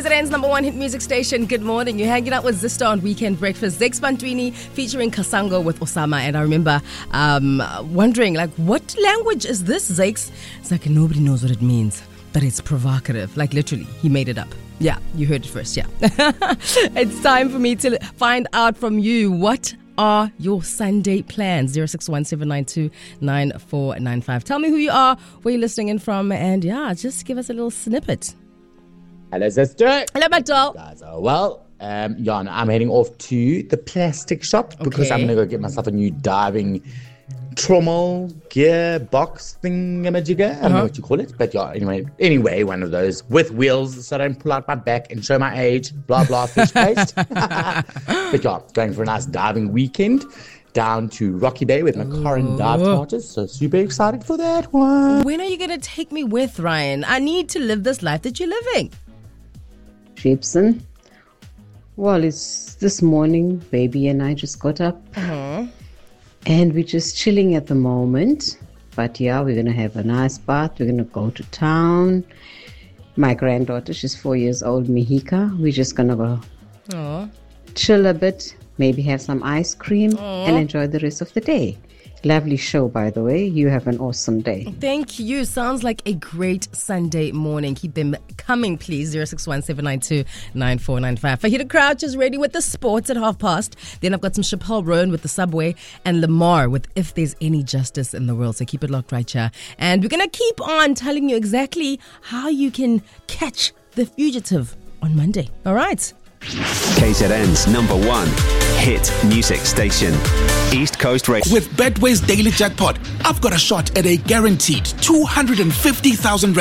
KZN's number one hit music station. Good morning. You're hanging out with Zista on Weekend Breakfast. Zakes Bantwini featuring Kasango with Osama. And I remember wondering, like, what language is this, Zakes? It's like nobody knows what it means, but it's provocative. Like, literally, he made it up. Yeah, you heard it first, yeah. It's time for me to find out from you, what are your Sunday plans? 0617929495. Tell me who you are, where you're listening in from, and yeah, just give us a little snippet. Hello, sister. Hello, Bato. Guys are well. Jan, I'm heading off to the plastic shop because I'm going to go get myself a new diving trommel gear box thingamajigger. I don't know what you call it, but yeah, anyway, one of those with wheels so I don't pull out my back and show my age, blah, blah, fish paste. But yeah, going for a nice diving weekend down to Rocky Bay with my current dive charters, so super excited for that one. When are you going to take me with, Ryan? I need to live this life that you're living. Sheepson. Well, it's this morning, baby and I just got up. And we're just chilling at the moment. But yeah, we're going to have a nice bath. We're going to go to town. My granddaughter, she's 4 years old, Mihika. We're just going to go chill a bit, maybe have some ice cream and enjoy the rest of the day. Lovely show, by the way. You have an awesome day. Thank you. Sounds like a great Sunday morning. Keep them coming, please. 0617929495. Fahita Crouch is ready with the sports at past. Then I've got some Chappelle Roan with the Subway and Lamar with If There's Any Justice in the World. So keep it locked right here. And we're going to keep on telling you exactly how you can catch the fugitive on Monday. All right. KZN's number one hit music station, East Coast Radio. With Betway's Daily Jackpot, I've got a shot at a guaranteed 250,000